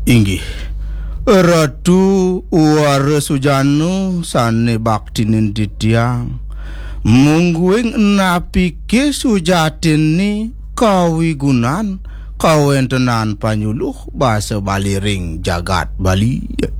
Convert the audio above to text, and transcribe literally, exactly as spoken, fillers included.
Inggih Ratu wara sujanu sane baktinin didiang mungguing napike sujatini kawigunan kawentenan panyuluh basa baliring jagat Bali.